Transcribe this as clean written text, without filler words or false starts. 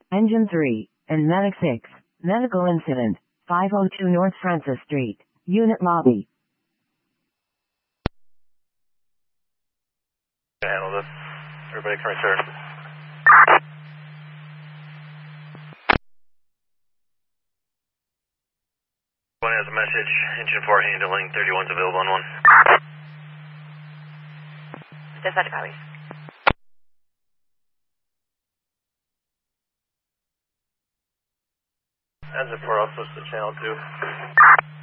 Engine 3, and Medic 6, medical incident, 502 North Francis Street, unit lobby. Handle this. Everybody come right there. One has a message. Engine 4 handling. 31's available on 1. Dispatch copies. Engine 4 also switch to channel 2.